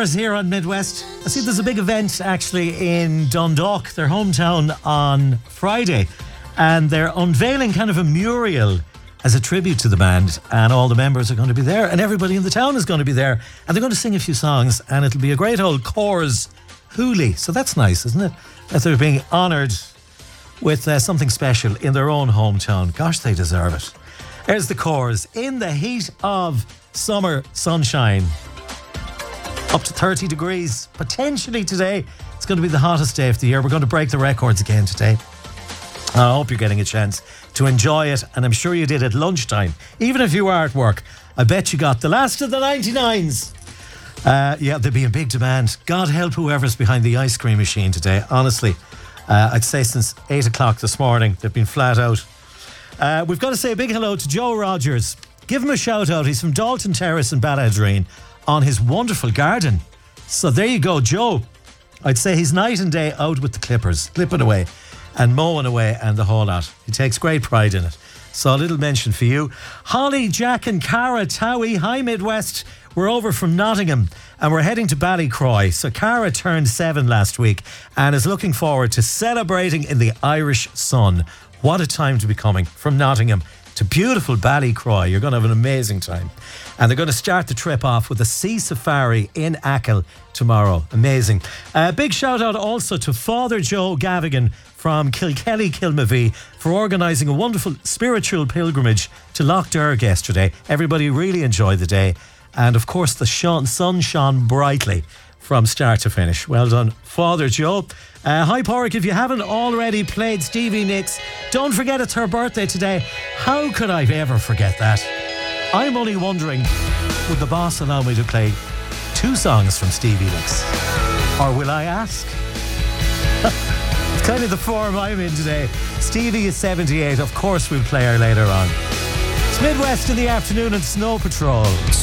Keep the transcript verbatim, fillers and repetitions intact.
Corrs here on Midwest. I see there's a big event actually in Dundalk, their hometown, on Friday, and they're unveiling kind of a mural as a tribute to the band, and all the members are going to be there, and everybody in the town is going to be there, and they're going to sing a few songs, and it'll be a great old Corrs hoolie. So that's nice, isn't it? That they're being honoured with uh, something special in their own hometown. Gosh, they deserve it. There's the Corrs in the heat of summer sunshine. Up to thirty degrees, potentially today. It's going to be the hottest day of the year. We're going to break the records again today. I hope you're getting a chance to enjoy it, and I'm sure you did at lunchtime. Even if you are at work, I bet you got the last of the ninety-nines. Uh, yeah, there'll be a big demand. God help whoever's behind the ice cream machine today. Honestly, uh, I'd say since eight o'clock this morning, they've been flat out. Uh, we've got to say a big hello to Joe Rogers. Give him a shout out. He's from Dalton Terrace in Balladreen on his wonderful garden. So there you go, Joe. I'd say he's night and day out with the clippers, clipping away and mowing away and the whole lot. He takes great pride in it. So a little mention for you. Holly, Jack and Cara Towie. Hi Midwest. We're over from Nottingham and we're heading to Ballycroy. So Cara turned seven last week and is looking forward to celebrating in the Irish sun. What a time to be coming from Nottingham to beautiful Ballycroy. You're going to have an amazing time. And they're going to start the trip off with a sea safari in Achill tomorrow. Amazing. A uh, big shout out also to Father Joe Gavigan from Kilkelly, Kilmavee for organising a wonderful spiritual pilgrimage to Lough Derg yesterday. Everybody really enjoyed the day. And of course the sun shone brightly from start to finish. Well done, Father Joe. Uh, hi, Porrick. If you haven't already played Stevie Nicks, don't forget it's her birthday today. How could I ever forget that? I'm only wondering, would the boss allow me to play two songs from Stevie Nicks? Or will I ask? It's kind of the form I'm in today. Stevie is seventy-eight. Of course we'll play her later on. It's Midwest in the afternoon and Snow Patrol.